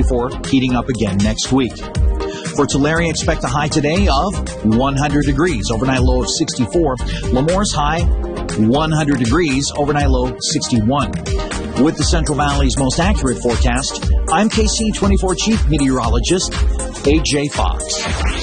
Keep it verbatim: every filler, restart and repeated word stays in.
before heating up again next week. For Tulare, expect a high today of one hundred degrees, overnight low of sixty-four. Lemore's high one hundred degrees, overnight low sixty-one. With the Central Valley's most accurate forecast, I'm K C twenty-four Chief Meteorologist A J Fox.